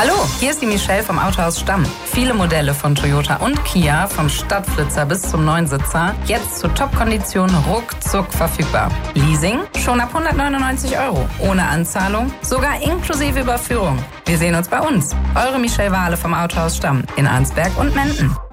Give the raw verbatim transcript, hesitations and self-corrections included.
Hallo, hier ist die Michelle vom Autohaus Stamm. Viele Modelle von Toyota und Kia, vom Stadtflitzer bis zum Neunsitzer, jetzt zu Top-Konditionen ruckzuck verfügbar. Leasing schon ab hundertneunundneunzig Euro, ohne Anzahlung, sogar inklusive Überführung. Wir sehen uns bei uns. Eure Michelle Wahle vom Autohaus Stamm in Arnsberg und Menden.